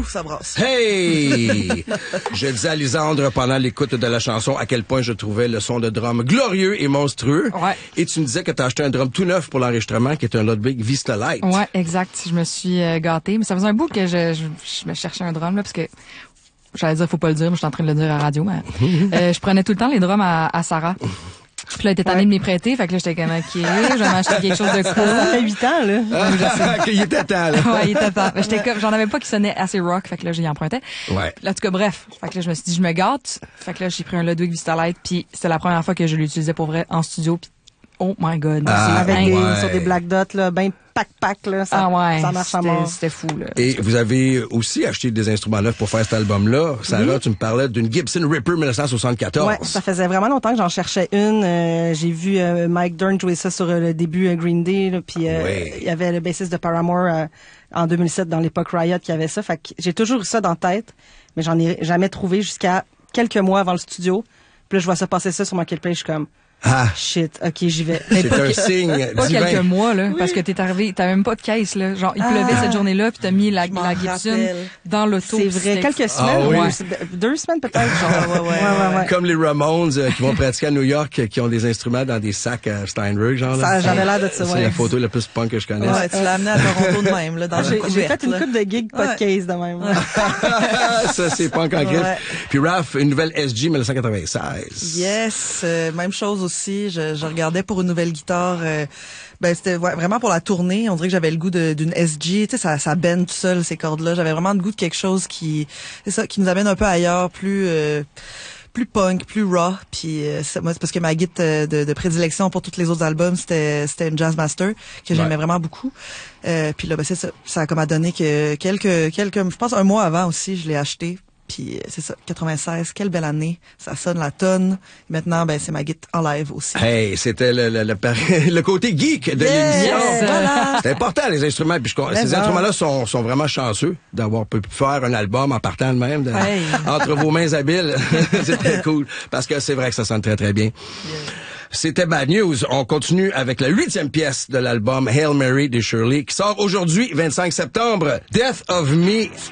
Ouh, ça brasse. Hey! Je disais à Lisandre pendant l'écoute de la chanson à quel point je trouvais le son de drum glorieux et monstrueux. Ouais. Et tu me disais que t'as acheté un drum tout neuf pour l'enregistrement qui est un Ludwig Vista Light. Ouais, exact. Je me suis gâtée. Mais ça faisait un bout que je me cherchais un drum, là, parce que j'allais dire, faut pas le dire, mais je suis en train de le dire à la radio. Mais, je prenais tout le temps les drums à Sarah. Puis là, elle était tannée de me les prêter. Fait que là, j'étais comme, OK, je vais m'acheter quelque chose de cool. Ça fait 8 ans, là. Il était temps, là. Ouais, il était temps. Mais j'étais comme, j'en avais pas qui sonnait assez rock. Fait que là, j'y empruntais. Ouais. Là, en tout cas, bref. Fait que là, je me suis dit, je me gâte. Fait que là, j'ai pris un Ludwig Vista Light. Puis c'était la première fois que je l'utilisais pour vrai en studio. Puis oh my God. Avec ouais. sur des Black Dots, là, ben pack, là. Ça, ça marche à mort. C'était fou, là. Et vous avez aussi acheté des instruments neufs pour faire cet album-là. Sarah, tu me parlais d'une Gibson Ripper 1974. Ouais, ça faisait vraiment longtemps que j'en cherchais une. J'ai vu Mike Dirnt jouer ça sur le début Green Day, là, puis il y avait le bassiste de Paramore en 2007 dans l'époque Riot qui avait ça. Fait que j'ai toujours eu ça dans la tête, mais j'en ai jamais trouvé jusqu'à quelques mois avant le studio. Puis là, je vois ça passer ça sur Marketplace, je suis comme shit, OK, j'y vais. C'est un signe Pas divin. quelques mois, là, parce que t'es arrivé, t'avais même pas de caisse, là. Genre, il pleuvait cette journée-là, puis t'as mis la Gibson rappelle. dans l'auto. C'est vrai, quelques semaines, oui. 2 semaines peut-être, genre. Ouais. Comme les Ramones qui vont pratiquer à New York, qui ont des instruments dans des sacs à Steinberg, genre. Ça, là. j'avais l'air de ça, C'est ouais. la photo la plus punk que je connaisse. Ouais, tu l'as amené à Toronto de même, là, dans J'ai une fait couverte, une là. coupe de gigs, pas de case de même. Ça, c'est punk en griffe. Ouais. Puis Raph, une nouvelle SG 1996. Yes, même chose aussi. Je regardais pour une nouvelle guitare. C'était vraiment pour la tournée. On dirait que j'avais le goût d'une SG. Tu sais, ça bend tout seul ces cordes-là. J'avais vraiment le goût de quelque chose qui nous amène un peu ailleurs, plus punk, plus raw. Puis moi, c'est parce que ma guitare de prédilection pour tous les autres albums, c'était une Jazzmaster que j'aimais vraiment beaucoup. Puis là, c'est ça. Ça a comme donné que quelques, je pense un mois avant aussi, je l'ai acheté. Puis c'est ça, 96, quelle belle année. Ça sonne la tonne. Maintenant, c'est ma guitare en live aussi. Hey, c'était le côté geek de l'émission. Voilà. C'est important, les instruments. Puis ces instruments-là sont vraiment chanceux d'avoir pu faire un album en partant de même, entre vos mains habiles. C'était cool. Parce que c'est vrai que ça sonne très, très bien. C'était Bad News. On continue avec la 8e pièce de l'album Hail Mary de Shirley qui sort aujourd'hui, 25 septembre. Death of Me.